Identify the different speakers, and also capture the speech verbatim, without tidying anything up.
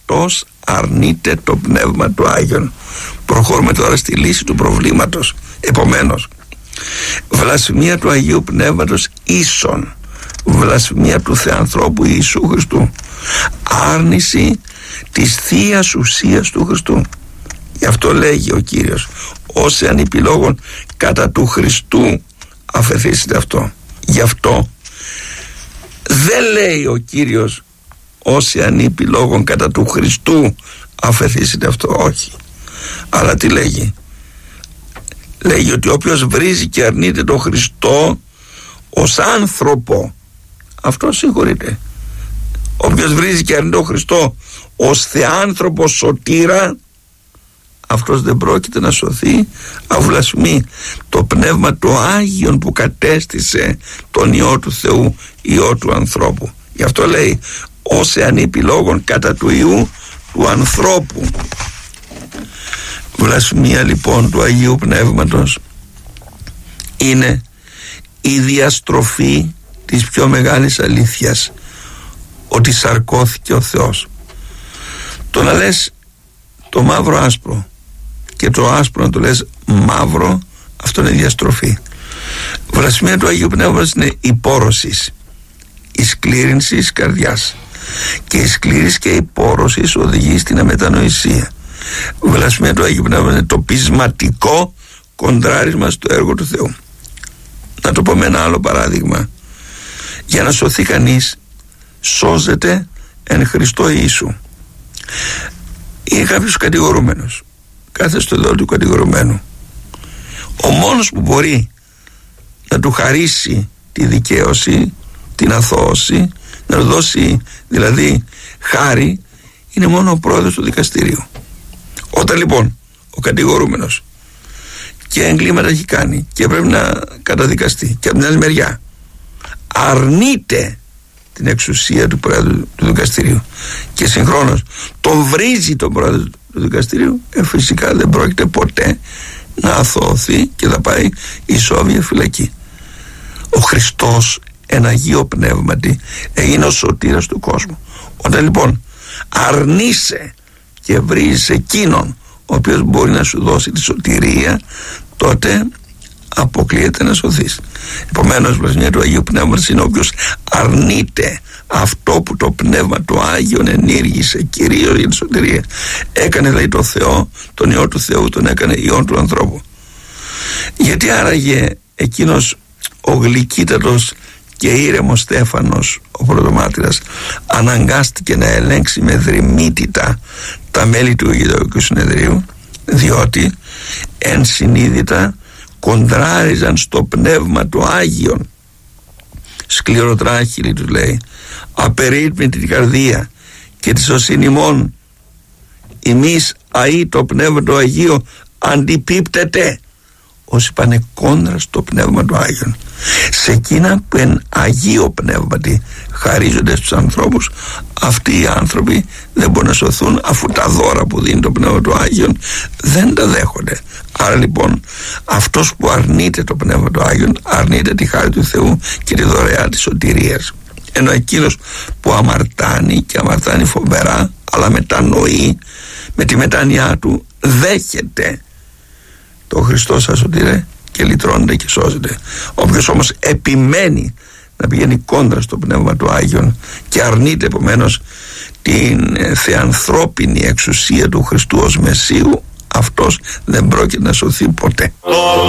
Speaker 1: αυτός αρνείται το Πνεύμα του Άγιον. Προχωρούμε τώρα στη λύση του προβλήματος. Επομένως, βλασφημία του Αγίου Πνεύματος ίσον βλασφημία του Θεανθρώπου Ιησού Χριστού, άρνηση της Θείας ουσίας του Χριστού. Γι' αυτό λέγει ο Κύριος, όσοι ανυπηλόγων κατά του Χριστού αφεθήσετε αυτό. Γι' αυτό δεν λέει ο Κύριος όσοι ανυπηλόγων κατά του Χριστού αφεθήσετε αυτό, όχι. Αλλά τι λέγει? Λέγει ότι όποιος βρίζει και αρνείται τον Χριστό ως άνθρωπο, αυτός συγχωρείται. Όποιος βρίζει και αρνείται τον Χριστό ως θεάνθρωπο σωτήρα, αυτός δεν πρόκειται να σωθεί, αυλασμεί το Πνεύμα του Άγιον που κατέστησε τον Υιό του Θεού, Υιό του ανθρώπου. Γι' αυτό λέει όσοι ανυπηλόγων κατά του Υιού του ανθρώπου. Βλασφημία λοιπόν του Αγίου Πνεύματος είναι η διαστροφή της πιο μεγάλης αλήθειας, ότι σαρκώθηκε ο Θεός. Το να λες το μαύρο άσπρο και το άσπρο να το λες μαύρο, αυτό είναι διαστροφή. Βλασφημία του Αγίου Πνεύματος είναι η πόρωσης, η σκλήρυνση της καρδιάς, και η σκλήρυνση και η πόρωσης οδηγεί στην αμετανοησία. Βλασφημία του Αγίου Πνεύματος είναι το πεισματικό κοντράρισμα στο έργο του Θεού. Να το πω με ένα άλλο παράδειγμα. Για να σωθεί κανείς, σώζεται εν Χριστώ Ιησού. Είναι κάποιος κατηγορούμενος, κάθε στο δώρο του κατηγορουμένου. Ο μόνος που μπορεί να του χαρίσει τη δικαίωση, την αθώωση, να του δώσει δηλαδή χάρη, είναι μόνο ο πρόεδρος του δικαστηρίου. Όταν λοιπόν ο κατηγορούμενος και εγκλήματα έχει κάνει και πρέπει να καταδικαστεί, και από την άλλη μεριά αρνείται την εξουσία του πρόεδρου του δικαστηρίου και συγχρόνως τον βρίζει τον πρόεδρο του δικαστηρίου, ε, φυσικά δεν πρόκειται ποτέ να αθωωωθεί και θα πάει ισόβια φυλακή. Ο Χριστός εν Αγίο Πνεύματι έγινε ο σωτήρας του κόσμου. Όταν λοιπόν αρνείσαι και βρίζεις εκείνον ο οποίος μπορεί να σου δώσει τη σωτηρία, τότε αποκλείεται να σωθείς. Επομένως, η βλασφημία του Αγίου Πνεύματος είναι όποιος αρνείται αυτό που το Πνεύμα του Άγιον ενήργησε κυρίως για τη σωτηρία. Έκανε δηλαδή το Θεό, τον Υιό του Θεού, τον έκανε Υιό του ανθρώπου. Γιατί άραγε εκείνος ο γλυκύτατος και ήρεμος Στέφανος, ο πρωτομάρτυρας, αναγκάστηκε να ελέγξει με δρυμύτητα τα μέλη του Αιγυπτιακού Συνεδρίου, διότι ενσυνείδητα κοντράριζαν στο Πνεύμα του Άγιον. Σκληροτράχυλοι τους λέει, απερίτμητη την καρδία και τη σωσήν ημών, ημείς αεί το Πνεύμα του Αγίου αντιπίπτεται. Όσοι πάνε κόντρα στο Πνεύμα του Άγιον, σε εκείνα που εν Αγίο Πνεύματι χαρίζονται στους ανθρώπους, αυτοί οι άνθρωποι δεν μπορούν να σωθούν, αφού τα δώρα που δίνει το Πνεύμα του Άγιον δεν τα δέχονται. Άρα λοιπόν αυτός που αρνείται το Πνεύμα του Άγιον αρνείται τη χάρη του Θεού και τη δωρεά της σωτηρίας. Ενώ εκείνος που αμαρτάνει, και αμαρτάνει φοβερά, αλλά μετανοεί, με τη μετάνοιά του δέχεται το Χριστό σαν σωτήρε και λυτρώνεται και σώζεται. Όποιος όμως επιμένει να πηγαίνει κόντρα στο Πνεύμα του Άγιον και αρνείται επομένως την θεανθρώπινη εξουσία του Χριστού ως Μεσσίου, αυτός δεν πρόκειται να σωθεί ποτέ.